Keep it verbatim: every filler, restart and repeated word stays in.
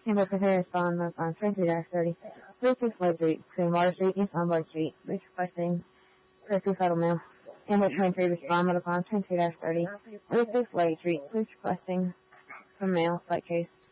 Amber Pacific respond on twenty-two thirty. Please to Floyd Street, between Water Street and Lombard Street. Please requesting for suicidal mail. Amber twenty-three respond upon twenty-two thirty. Please to Floyd Street. Please requesting for mail, site case.